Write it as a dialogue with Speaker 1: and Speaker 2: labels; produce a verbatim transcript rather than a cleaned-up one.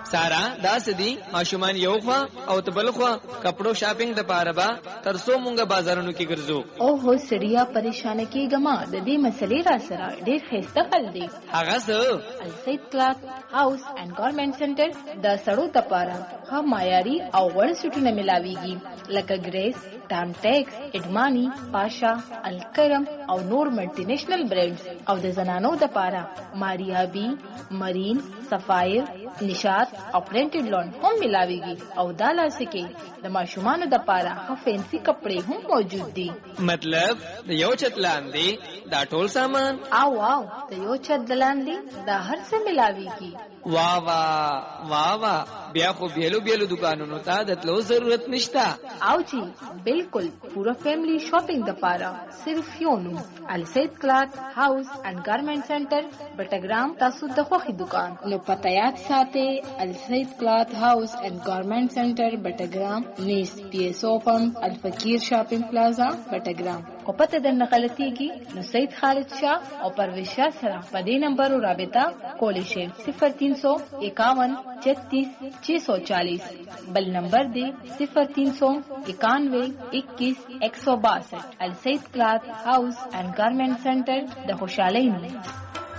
Speaker 1: سارا دا سدي ماشومان یو خوا او تبل خوا کپڑو شاپینګ د پاره با ترسو مونږه بازارونو کې ګرځو.
Speaker 2: او هو سړیا پریشان کیګما د دې مسلې را سره ډېر خسته حل دی.
Speaker 1: هغه څه
Speaker 2: السید کلاث هاوس اینڈ گارمنٹ سنټر د سړو د پاره ها معیاري او وړ سټونه ملاويږي لکه ګریس، ټام ټیکس، اډمانی، پاشا، الکرم او نور ملټي نېشنل برانډز او د زنانو د پاره ماریابي، مرین، سفایر، نشاط او پرینټډ لون هم ملاويږي او دا لاسکه د ماشومان د پاره ها فینسي کپڑے هم موجود دي.
Speaker 1: مطلب د یو چت لاندې دا ټول سامان
Speaker 2: او واو د یو چت لاندې دا هر څه ملاويږي.
Speaker 1: واہ واہ واہ واہ بیا خو بیلو بیلو دکانونو ته د تلو ضرورت نشتا.
Speaker 2: او جی بالکل پورا فیملی شاپنگ د پاره صرف یو نو السید کلاث هاوس اینڈ گارمنٹ سنټر بټګرام. تاسو د خوخي دکان نو پته یاد ساتئ السید کلاث هاوس اینڈ گارمنٹ سنټر بټګرام نیس پی ایس او پمپ الفقیر شاپنگ پلازا بټګرام. او پته د نقلتیږي نو سید خالد شاه او پرویز شاه سره په دې نمبر رابطه کولی شئ صفر تین سو اکاون چھتیس چھ سو چالیس. بل نمبر دے صفر تین سو اکانوے اکیس ایک سو باسٹھ. السید کلاث ہاؤس اینڈ گارمنٹ سینٹر د خوشحالی نوم.